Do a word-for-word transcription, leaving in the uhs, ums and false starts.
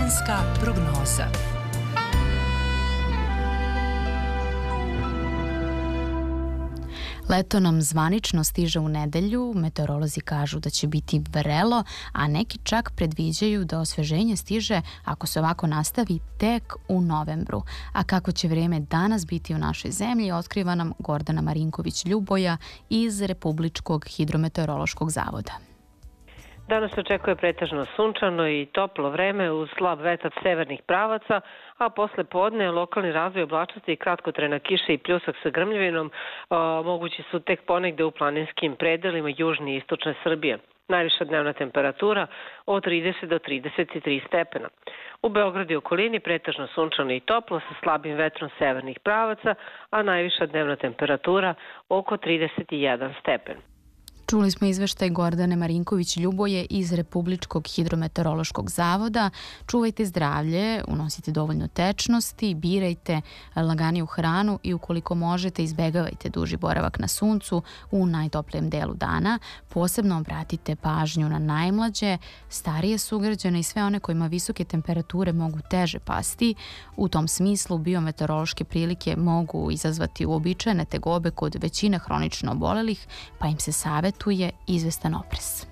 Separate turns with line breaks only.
Vremenska prognoza.
Leto nam zvanično stiže u nedelju, meteorolozi kažu da će biti vrelo, a neki čak predviđaju da osveženje stiže, ako se ovako nastavi, tek u novembru. A kako će vrijeme danas biti u našoj zemlji, otkriva nam Gordana Marinković-Ljuboja iz Republičkog hidrometeorološkog zavoda.
Danas se očekuje pretežno sunčano i toplo vreme uz slab vetar severnih pravaca, a posle podne lokalni razvoj oblačnosti i kratkotrajna kiša i pljusak sa grmljavinom a, mogući su tek ponegde u planinskim predelima južne i istočne Srbije. Najviša dnevna temperatura od trideset do trideset tri stepena. U Beogradu i okolini pretežno sunčano i toplo sa slabim vetrom severnih pravaca, a najviša dnevna temperatura oko trideset jedan stepen.
Čuli smo izveštaj Gordane Marinković-Ljuboje iz Republičkog hidrometeorološkog zavoda. Čuvajte zdravlje, unosite dovoljno tečnosti, birajte laganiju hranu i ukoliko možete izbegavajte duži boravak na suncu u najtoplijem delu dana. Posebno obratite pažnju na najmlađe, starije sugrađane i sve one kojima visoke temperature mogu teže pasti. U tom smislu biometeorološke prilike mogu izazvati uobičajene tegobe kod većine hronično obolelih, pa im se savjetuje tu je izvestan oprez.